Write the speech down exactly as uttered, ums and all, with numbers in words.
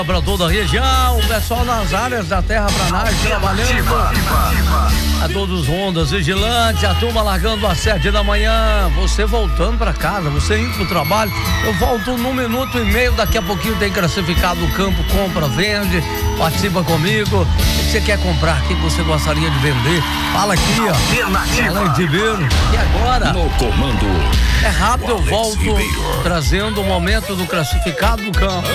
Para toda a região, o pessoal nas áreas da terraplanagem trabalhando. A todos os rondas vigilantes, a turma largando às sete da manhã, você voltando para casa, você indo pro trabalho. Eu volto num minuto e meio, daqui a pouquinho tem classificado o campo, compra, vende, participa comigo. O que você quer comprar? O que você gostaria de vender? Fala aqui, ó. Fala aí, Ribeiro. E agora? No comando. É rápido, eu volto trazendo o momento do classificado do campo.